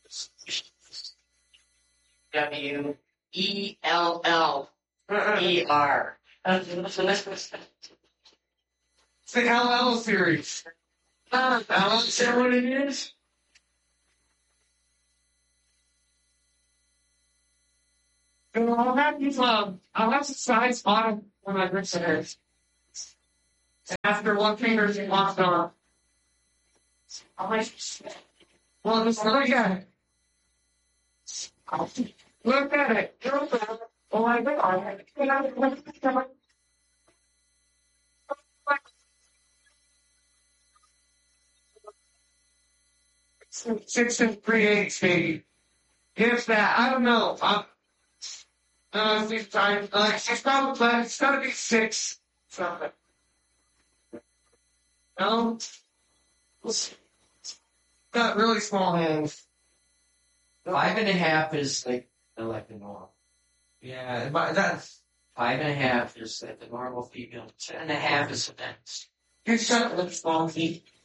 WELLER. It's the LL series. I don't say what it is. So I'll have the sides bottom when I grip the hairs. After one finger's locked off. Well, just look at it. Look at it. Oh my God. 6 and 3/8, maybe. If that, I don't know. It's probably, it's gotta be 6 something. No? Got really small hands. 5.5 is like the normal. Yeah, but that's, 5.5 is like the normal female. 10.5 is the next. it's got really small feet.